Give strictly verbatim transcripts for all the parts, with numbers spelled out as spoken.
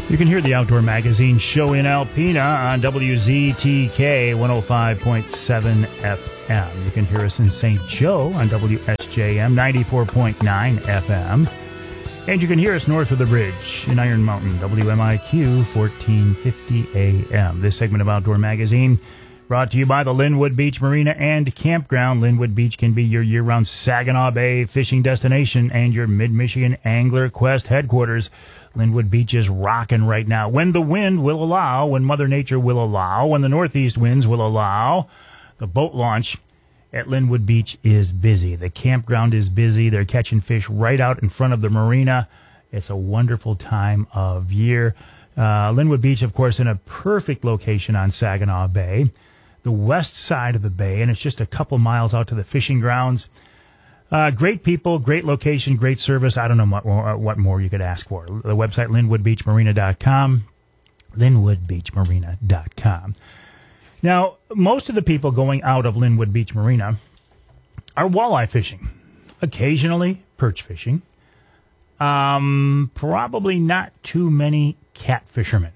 You can hear the Outdoor Magazine show in Alpena on W Z T K one oh five point seven F M. You can hear us in Saint Joe on W S J M ninety-four point nine F M. And you can hear us north of the bridge in Iron Mountain, W M I Q fourteen fifty A M. This segment of Outdoor Magazine brought to you by the Linwood Beach Marina and Campground. Linwood Beach can be your year-round Saginaw Bay fishing destination and your Mid-Michigan Angler Quest headquarters. Linwood Beach is rocking right now. When the wind will allow, when Mother Nature will allow, when the northeast winds will allow, the boat launch at Linwood Beach is busy. The campground is busy. They're catching fish right out in front of the marina. It's a wonderful time of year. Uh, Linwood Beach, of course, in a perfect location on Saginaw Bay, the west side of the bay, and it's just a couple miles out to the fishing grounds. Uh, great people, great location, great service. I don't know what more, what more you could ask for. The website, linwood beach marina dot com, linwood beach marina dot com. Now, most of the people going out of Linwood Beach Marina are walleye fishing, occasionally perch fishing, um, probably not too many cat fishermen.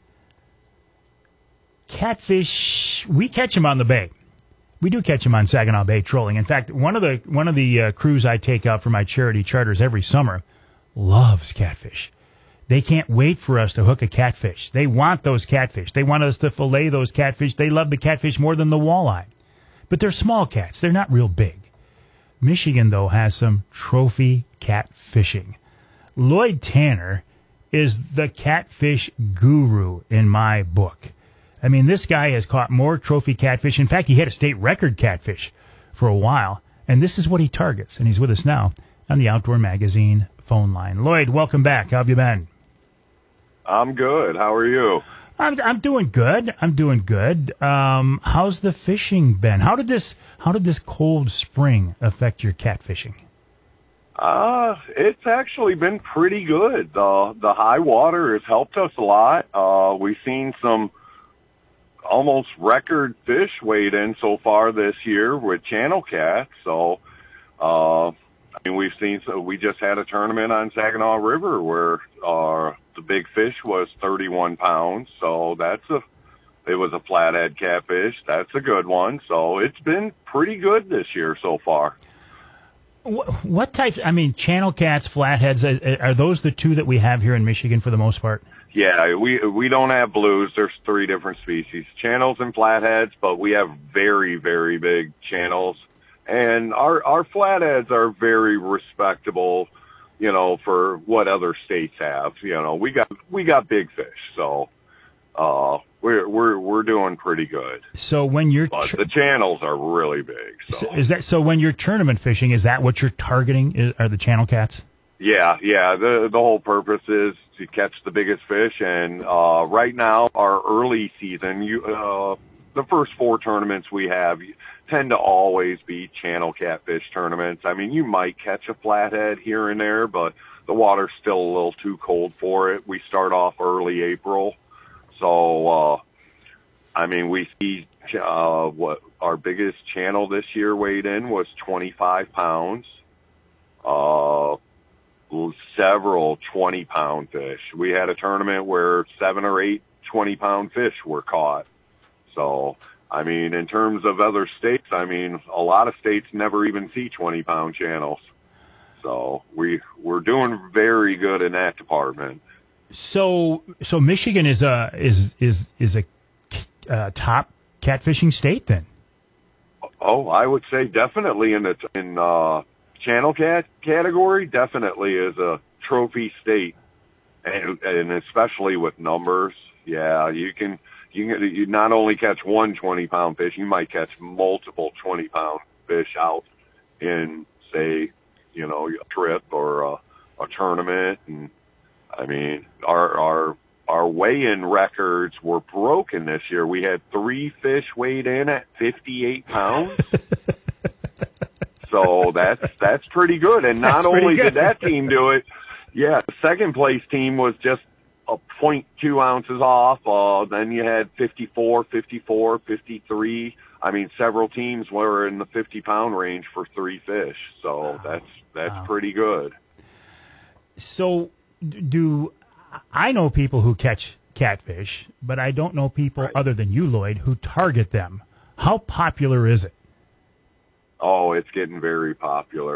Catfish, we catch them on the bay. We do catch them on Saginaw Bay trolling. In fact, one of the one of the uh, crews I take out for my charity charters every summer loves catfish. They can't wait for us to hook a catfish. They want those catfish. They want us to fillet those catfish. They love the catfish more than the walleye. But they're small cats. They're not real big. Michigan, though, has some trophy cat fishing. Lloyd Tanner is the catfish guru in my book. I mean, this guy has caught more trophy catfish. In fact, he had a state record catfish for a while. And this is what he targets. And he's with us now on the Outdoor Magazine phone line. Lloyd, welcome back. How have you been? I'm good. How are you? I'm I'm doing good. I'm doing good. Um, how's the fishing been? How did this How did this cold spring affect your catfishing? Uh, it's actually been pretty good. The the high water has helped us a lot. Uh, we've seen some almost record fish weighed in so far this year with channel cats. So, uh, I mean, we've seen. So we just had a tournament on Saginaw River where uh, the big fish was thirty-one pounds. So that's a. It was a flathead catfish. That's a good one. So it's been pretty good this year so far. What, what types? I mean, channel cats, flatheads. Are those the two that we have here in Michigan for the most part? Yeah, we we don't have blues. There's three different species, channels and flatheads, but we have very, very big channels. And our, our flatheads are very respectable, you know, for what other states have. You know, we got we got big fish, so uh, we're we're we're doing pretty good. So when you're but the channels are really big. So. so is that so? When you're tournament fishing, is that what you're targeting? Is, are the channel cats? Yeah, yeah. The the whole purpose is to catch the biggest fish, and uh, right now our early season, you uh, the first four tournaments we have tend to always be channel catfish tournaments. I mean, you might catch a flathead here and there, but the water's still a little too cold for it. We start off early April, so uh, I mean, we see uh, what our biggest channel this year weighed in was twenty-five pounds. Uh, several twenty-pound fish. We had a tournament where seven or eight twenty-pound fish were caught. So, I mean, in terms of other states, I mean, a lot of states never even see twenty-pound channels. So we we're doing very good in that department. So, so Michigan is a is is is a uh, top catfishing state then. Oh, I would say definitely in the in. Uh, Channel cat category definitely is a trophy state, and, and especially with numbers. Yeah, you can you can you not only catch one twenty-pound fish, you might catch multiple twenty-pound fish out in, say, you know, a trip or a, a tournament. And I mean, our our our weigh-in records were broken this year. We had three fish weighed in at fifty-eight pounds. So that's that's pretty good. And not only did that team do it, yeah, the second place team was just a point two ounces off. Uh, then you had fifty-four, fifty-four, fifty-three. I mean, several teams were in the fifty pound range for three fish. So wow. that's that's wow. pretty good. So do I know people who catch catfish, but I don't know people Right. other than you, Lloyd, who target them. How popular is it? Oh, it's getting very popular.